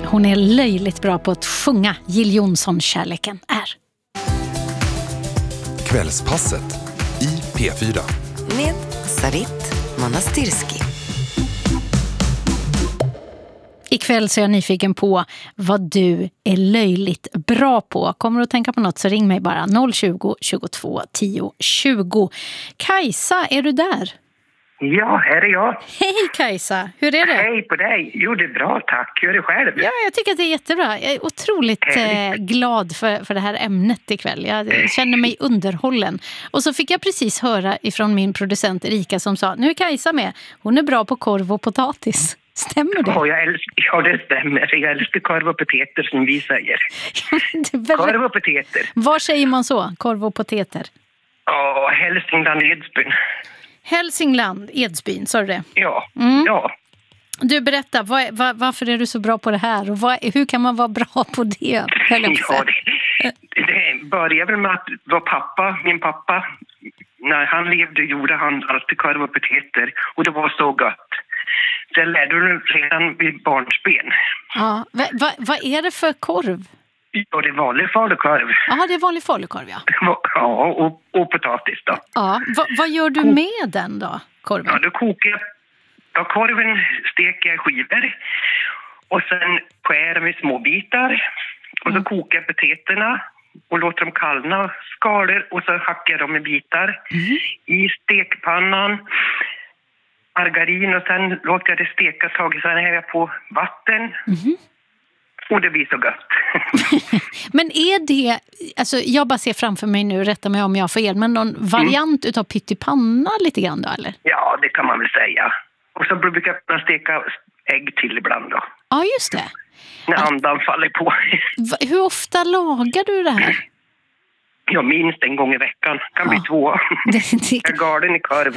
Hon är löjligt bra på att sjunga Jill Johnson, Kärleken är. Kvällspasset i P4. Med Sarit Manastirski. Ikväll så är jag nyfiken på vad du är löjligt bra på. Kommer du att tänka på något så ring mig bara 020 22 10 20. Kajsa, är du där? Ja, här är jag. Hej Kajsa, hur är det? Hej på dig. Jo, det är bra, tack. Hur är det själv? Ja, jag tycker att det är jättebra. Jag är otroligt glad för det här ämnet ikväll. Jag känner mig underhållen. Och så fick jag precis höra ifrån min producent Erika som sa, nu är Kajsa med. Hon är bra på korv och potatis. Stämmer det? Ja, det stämmer. Jag älskar korv och potater som vi säger. Korv och potater. Var säger man så? Korv och potater? Ja, Hälsingland, Edsbyn. Hälsingland, Edsbyn, sa du det? Ja, ja. Du, berätta, varför är du så bra på det här? Och hur kan man vara bra på det? Det börjar väl med att min pappa, när han levde gjorde han alltid korv och potater. Och det var så gott. Så jag lärde du redan vid barnsben. Ja, vad är det för korv? Ja, det är vanlig falukorv. Ja, det är vanlig falukorv, ja. Ja, och potatis då. Ja, vad gör du med den då, korven? Ja, då kokar jag. Ja, korven steker jag i skivor. Och sen skär dem i små bitar. Och så kokar jag potaterna och låter dem kallna skalor. Och så hackar jag dem i bitar i stekpannan. Margarin och sen låter jag det steka ett tag. Sen häller jag på vatten. Och det blir så gott. Men är det, alltså jag bara ser framför mig nu, rätta mig om jag har fel, men någon variant utav pyttipanna lite grann då, eller? Ja, det kan man väl säga. Och så brukar jag steka ägg till ibland då. Ja, just det. När andan faller på. Hur ofta lagar du det här? Ja, minst en gång i veckan. Kan bli 2. Jag gar den i korv.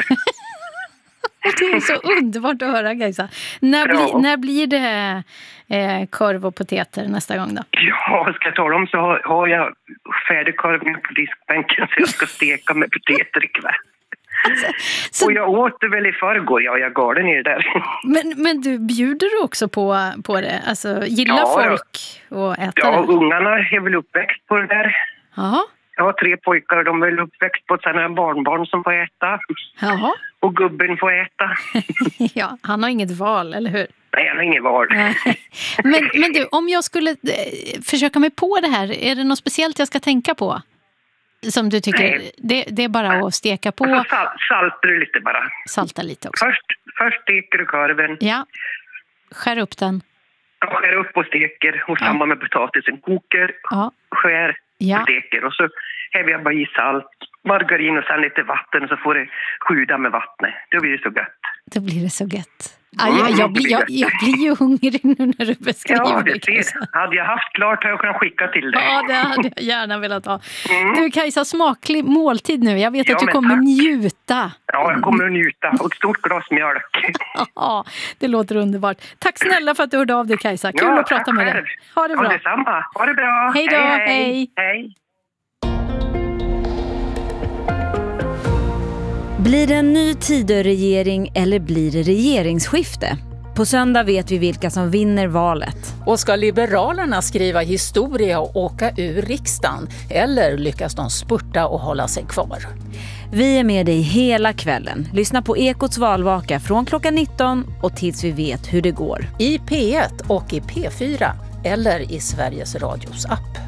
Det är så underbart att höra, Kajsa. När blir det korv och potater nästa gång då? Ja, ska jag tala om så har jag färdigkorv på diskbänken så jag ska steka med potater ikväll. Så... Och jag åt det väl i förrgår, jag gar den i det där. Men du, bjuder du också på det? Alltså, gillar folk att äta det? Ja, ungarna är väl uppväxt på det där. Jaha. Jag har 3 pojkar och de är väl uppväxt på ett sådant barnbarn som får äta. Jaha. Och gubben får äta. Ja, han har inget val, eller hur? Nej, han har inget val. Men du, om jag skulle försöka mig på det här, är det något speciellt jag ska tänka på? Som du tycker, det är bara att steka på. Och så saltar du lite bara. Salta lite också. Först steker du korven. Ja, skär upp den. Ja, skär upp och steker. Och samma med potatisen. Koker, skär och steker. Och så häver jag bara i salt, margarin och sen lite vatten. Så får det sjuda med vattnet. Då blir det så gött. Då blir det så gött. Jag blir ju hungrig nu när du beskriver det. Ser. Hade jag haft klart hade jag kunnat skicka till dig. Ja, det hade jag gärna velat ha. Du Kajsa, smaklig måltid nu. Jag vet att du kommer njuta. Ja, jag kommer att njuta. Och ett stort glas mjölk. Ja, det låter underbart. Tack snälla för att du hörde av dig, Kajsa. Kul att prata med dig. Ha det bra. Ja, detsamma. Ha det bra. Hej då. Hej. Blir det en ny Tidöregering eller blir det regeringsskifte? På söndag vet vi vilka som vinner valet. Och ska Liberalerna skriva historia och åka ur riksdagen? Eller lyckas de spurta och hålla sig kvar? Vi är med dig hela kvällen. Lyssna på Ekots valvaka från klockan 19 och tills vi vet hur det går. I P1 och i P4 eller i Sveriges Radios app.